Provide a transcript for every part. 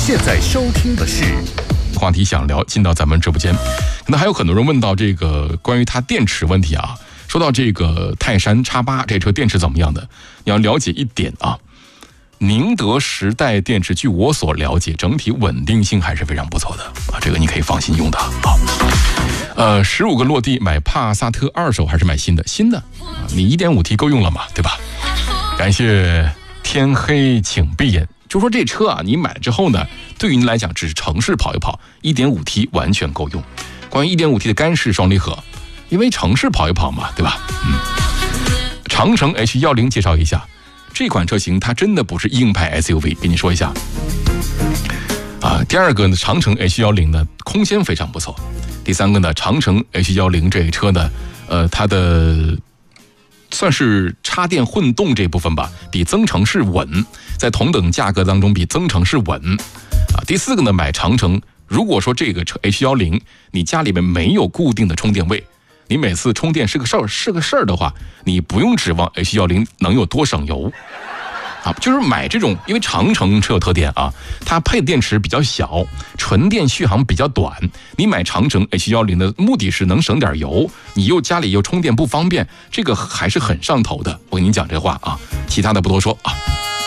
现在收听的是话题想聊，进到咱们直播间。可能还有很多人问到这个关于它电池问题啊。说到这个泰山 X8 这车电池怎么样的，你要了解一点啊。宁德时代电池据我所了解，整体稳定性还是非常不错的啊，这个你可以放心用的啊。15个落地，买帕萨特二手还是买新的？新的啊，你 1.5T 够用了嘛，对吧？感谢天黑请闭眼。就说这车啊，你买了之后呢，对于你来讲只是城市跑一跑， 1.5T 完全够用。关于 1.5T 的干式双离合，因为城市跑一跑嘛，对吧？长城 H10 介绍一下，这款车型它真的不是硬派 SUV， 跟你说一下。第二个呢，长城 H10 呢空间非常不错。第三个呢，长城 H10 这个车呢，它的算是插电混动这部分吧，比增程式稳，在同等价格当中比增程式稳。第四个呢，买长城，如果说这个车 H10 你家里面没有固定的充电位，你每次充电是个事儿的话，你不用指望 H10 能有多省油啊。就是买这种，因为长城车有特点啊，它配电池比较小，纯电续航比较短。你买长城 H10 的目的是能省点油，你又家里又充电不方便，这个还是很上头的。我跟你讲这话啊，其他的不多说啊。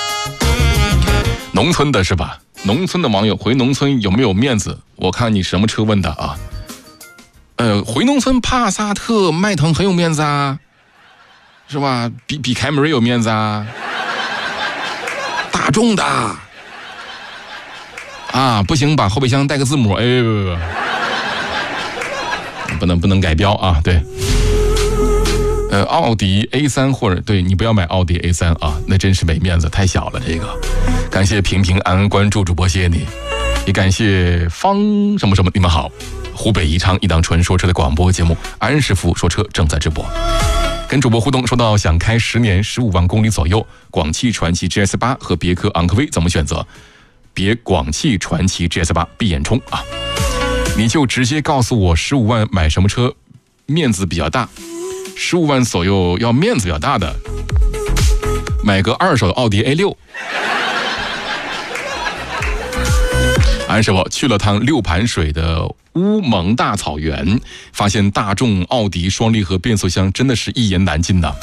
农村的是吧？农村的网友回农村有没有面子？我看你什么车问的啊？回农村帕萨特、迈腾很有面子啊，是吧？比凯美瑞有面子啊，大众的啊，不行，把后备箱带个字母，不能改标啊，对。奥迪 A3 或者对你不要买奥迪 A3 啊，那真是没面子，太小了这个。感谢平平安安关注主播，谢谢你，也感谢方什么什么，你们好。湖北宜昌一档纯说车的广播节目，安师傅说车正在直播。跟主播互动，说到想开10年15万公里左右，广汽传祺 GS8 和别克昂科威怎么选择？别广汽传祺 GS8 闭眼冲啊！你就直接告诉我15万买什么车面子比较大，15万左右要面子比较大的，买个二手的奥迪 A6。安师傅去了趟6盘水的乌蒙大草原，发现大众奥迪双离合变速箱真的是一言难尽的。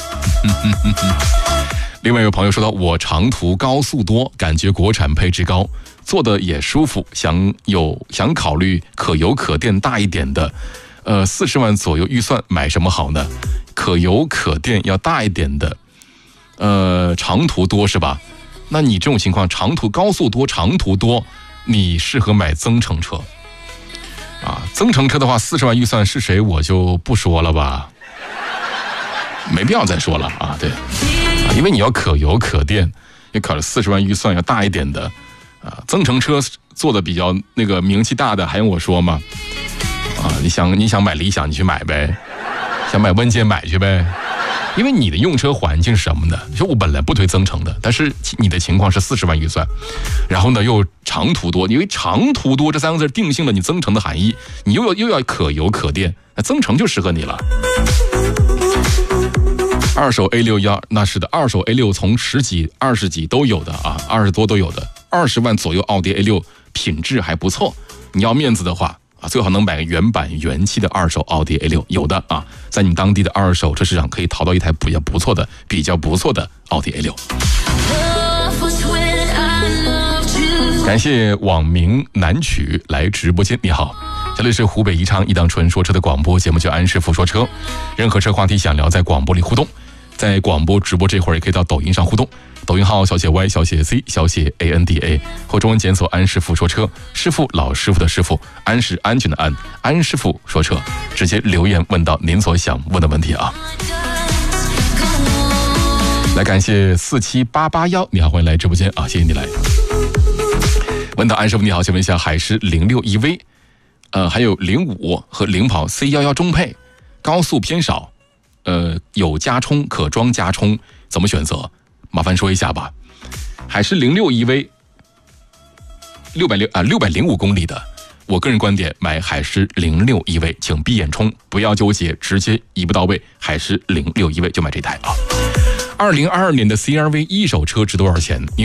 另外有朋友说到，我长途高速多，感觉国产配置高，坐的也舒服，想考虑可油可电大一点的，40万左右预算买什么好呢？可油可电要大一点的，长途多是吧？那你这种情况，长途高速多，长途多，你适合买增程车啊。增程车的话，40万预算是谁我就不说了吧，没必要再说了啊。对，因为你要可油可电，也考虑40万预算要大一点的啊。增程车做的比较那个名气大的，还用我说吗？啊，你想买理想你去买呗，想买温界买去呗。因为你的用车环境是什么呢？说我本来不推增程的，但是你的情况是40万预算，然后呢又长途多，因为长途多这3个字定性了你增程的含义，你又要可油可电，那增程就适合你了。二手 A6 要那是的，二手 A6 从10几、20几都有的啊，20多都有的，20万左右奥迪 A6 品质还不错，你要面子的话。最好能买个原版原漆的二手奥迪 A6， 有的啊，在你们当地的二手车市场可以淘到一台比较不错的奥迪 A6。感谢网名南曲来直播间，你好，这里是湖北宜昌一档纯说车的广播节目，叫安师傅说车。任何车话题想聊，在广播里互动，在广播直播这会儿也可以到抖音上互动。抖音号小写 Y 小写 C 小写 ANDA 或中文检索安师傅说车，师傅老师傅的师傅，安是安全的安，安师傅说车，直接留言问到您所想问的问题啊。来感谢47881，你好，欢迎来直播间啊，谢谢你来。问到安师傅你好，请问一下海狮06 EV，还有05和领跑 C11中配，高速偏少，有加充可装加充，怎么选择？麻烦说一下吧。海狮06 EV 605公里的，我个人观点买海狮06 EV，请闭眼冲，不要纠结，直接一步到位，海狮06 EV就买这台啊。2022年的 CR-V 一手车值多少钱？